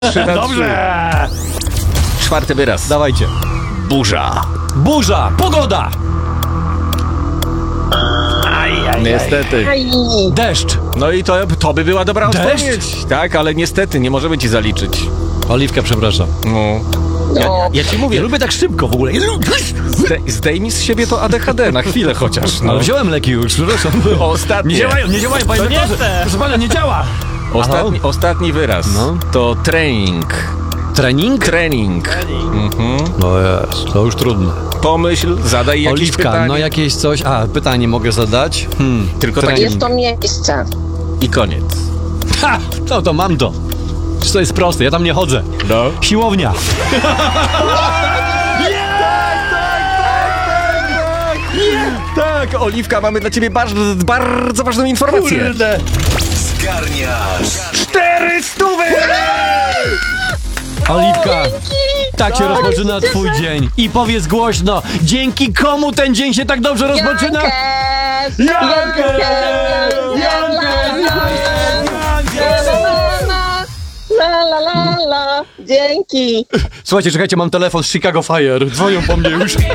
3 na 3. Dobrze! Czwarty wyraz. Dawajcie. Burza. Burza, pogoda. Niestety. Deszcz. No i to by była dobra Deszcz? odpowiedź. Tak, ale niestety nie możemy ci zaliczyć. Oliwka, przepraszam. No. Ja ci mówię, Ja lubię tak szybko w ogóle. zdejmij z siebie to ADHD na chwilę chociaż. No. Ale wziąłem leki już, przepraszam. Ostatnie. Nie działają, panie doktorze. Proszę pana, nie działa. Ostatni wyraz. No. To trening. Trening? Trening. Mhm. No jest, to już trudne. Pomyśl, zadaj jakieś Oliwka, pytanie. no jakieś coś... pytanie mogę zadać? Tylko trening. takie Jest to miejsce. i koniec. Ha! No to mam to. To jest proste, ja tam nie chodzę. No. Siłownia. Tak, Oliwka, mamy dla ciebie bardzo ważną informację. Kurde. Zgarniasz 400! Oliwka, tak się rozpoczyna twój dzień. I powiedz głośno, dzięki komu ten dzień się tak dobrze rozpoczyna? La. Dzięki. Słuchajcie, czekajcie, mam telefon z Chicago Fire. Dzwonią po mnie już.